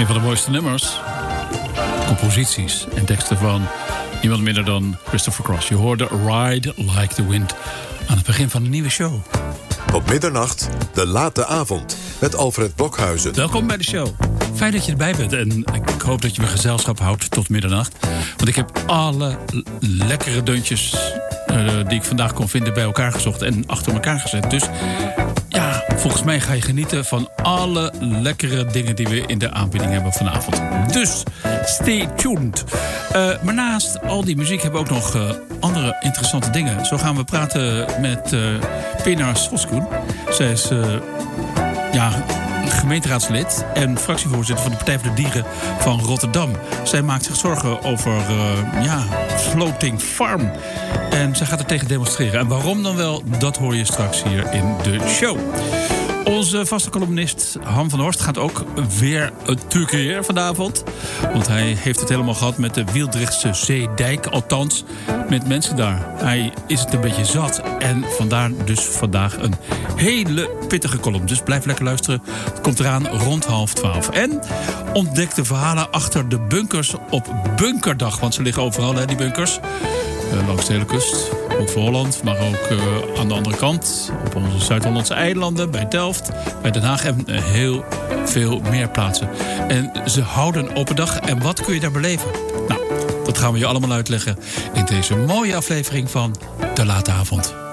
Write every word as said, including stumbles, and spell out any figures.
Een van de mooiste nummers, composities en teksten van niemand minder dan Christopher Cross. Je hoorde Ride Like the Wind aan het begin van de nieuwe show. Op middernacht, de late avond, met Alfred Blokhuizen. Welkom bij de show. Fijn dat je erbij bent en ik hoop dat je me gezelschap houdt tot middernacht. Want ik heb alle lekkere deuntjes uh, die ik vandaag kon vinden bij elkaar gezocht en achter elkaar gezet. Dus ja, volgens mij ga je genieten van alle lekkere dingen die we in de aanbieding hebben vanavond. Dus stay tuned. Uh, maar naast al die muziek hebben we ook nog uh, andere interessante dingen. Zo gaan we praten met uh, Pena Soskoen. Zij is uh, ja, gemeenteraadslid en fractievoorzitter van de Partij voor de Dieren van Rotterdam. Zij maakt zich zorgen over uh, ja, floating farm. En zij gaat er tegen demonstreren. En waarom dan wel, dat hoor je straks hier in de show. Onze vaste columnist Han van Horst gaat ook weer terugkeren vanavond. Want hij heeft het helemaal gehad met de Wieldrechtse Zeedijk. Althans, met mensen daar. Hij is het een beetje zat. En vandaar dus vandaag een hele pittige column. Dus blijf lekker luisteren. Het komt eraan rond half twaalf. En ontdek de verhalen achter de bunkers op Bunkerdag. Want ze liggen overal, hè, die bunkers. Uh, langs de hele kust. Ook voor Holland, maar ook uh, aan de andere kant. Op onze Zuid-Hollandse eilanden, bij Delft, bij Den Haag en uh, heel veel meer plaatsen. En ze houden een open dag. En wat kun je daar beleven? Nou, dat gaan we je allemaal uitleggen in deze mooie aflevering van De Late Avond.